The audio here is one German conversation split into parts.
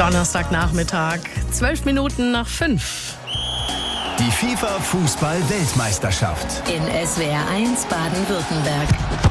Donnerstagnachmittag, 12 Minuten nach 5. Die FIFA-Fußball-Weltmeisterschaft. In SWR 1 Baden-Württemberg.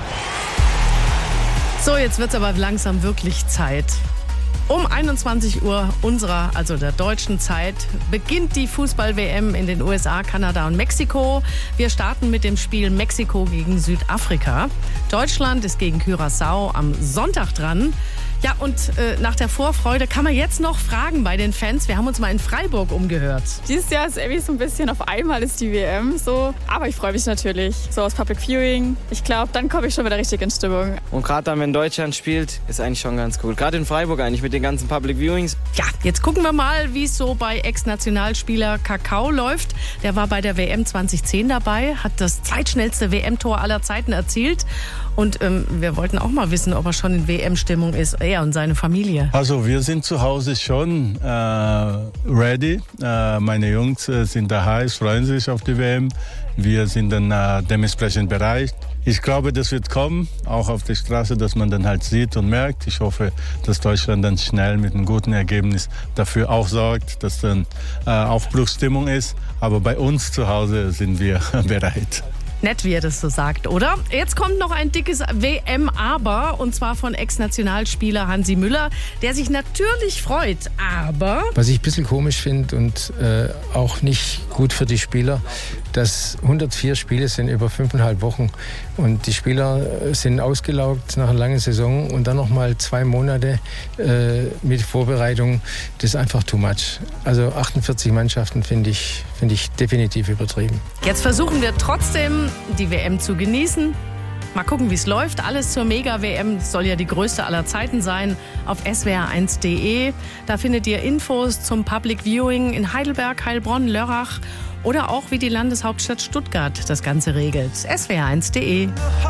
So, jetzt wird's aber langsam wirklich Zeit. Um 21 Uhr unserer, also der deutschen Zeit, beginnt die Fußball-WM in den USA, Kanada und Mexiko. Wir starten mit dem Spiel Mexiko gegen Südafrika. Deutschland ist gegen Curaçao am Sonntag dran. Ja, und nach der Vorfreude kann man jetzt noch fragen bei den Fans. Wir haben uns mal in Freiburg umgehört. Dieses Jahr ist irgendwie so ein bisschen auf einmal ist die WM so. Aber ich freue mich natürlich. So aus Public Viewing. Ich glaube, dann komme ich schon wieder richtig in Stimmung. Und gerade dann, wenn Deutschland spielt, ist eigentlich schon ganz cool. Gerade in Freiburg eigentlich mit den ganzen Public Viewings. Ja, jetzt gucken wir mal, wie es so bei Ex-Nationalspieler Kakao läuft. Der war bei der WM 2010 dabei, hat das zweitschnellste WM-Tor aller Zeiten erzielt. Und wir wollten auch mal wissen, ob er schon in WM-Stimmung ist, er und seine Familie. Also wir sind zu Hause schon ready. Meine Jungs sind daheim, freuen sich auf die WM. Wir sind dann dementsprechend bereit. Ich glaube, das wird kommen, auch auf der Straße, dass man dann halt sieht und merkt. Ich hoffe, dass Deutschland dann schnell mit einem guten Ergebnis dafür auch sorgt, dass dann Aufbruchsstimmung ist. Aber bei uns zu Hause sind wir bereit. Nett, wie er das so sagt, oder? Jetzt kommt noch ein dickes WM-Aber, und zwar von Ex-Nationalspieler Hansi Müller, der sich natürlich freut, aber... Was ich ein bisschen komisch finde und auch nicht gut für die Spieler, dass 104 Spiele sind über 5,5 Wochen und die Spieler sind ausgelaugt nach einer langen Saison und dann noch mal 2 Monate mit Vorbereitung, das ist einfach too much. Also 48 Mannschaften finde ich definitiv übertrieben. Jetzt versuchen wir trotzdem, die WM zu genießen. Mal gucken, wie es läuft. Alles zur Mega-WM, das soll ja die größte aller Zeiten sein, auf swr1.de. Da findet ihr Infos zum Public Viewing in Heidelberg, Heilbronn, Lörrach oder auch, wie die Landeshauptstadt Stuttgart das Ganze regelt. swr1.de.